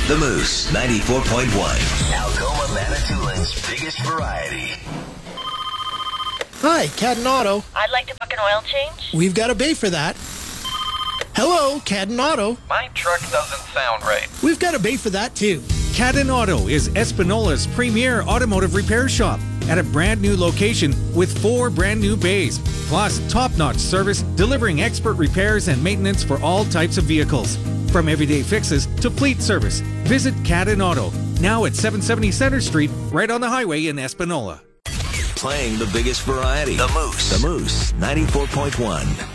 The Moose 94.1. Algoma Manitoulin's biggest variety. Hi, Cadden Auto. I'd like to book an oil change. We've got a bay for that. Hello, Cadden Auto. My truck doesn't sound right. We've got a bay for that too. Cadden Auto is Espinola's premier automotive repair shop at a brand new location with 4 brand new bays, plus top-notch service delivering expert repairs and maintenance for all types of vehicles. From everyday fixes to fleet service, visit Cadden Auto, now at 770 Center Street, right on the highway in Espinola. Playing the biggest variety. The Moose 94.1.